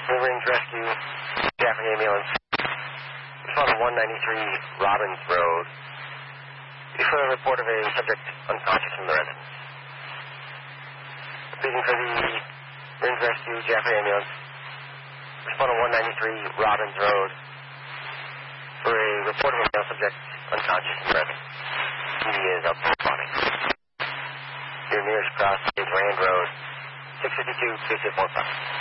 Rings Rescue, Jaffrey Ambulance. Respond to 193 Robbins Road. Before a report of a subject unconscious from the residence. Speaking for the Rings Rescue, Jaffrey Ambulance. Respond to 193 Robbins Road for a report of a male subject unconscious from the residence. PD is up for responding. Your nearest cross is Rand Road, 652-2615.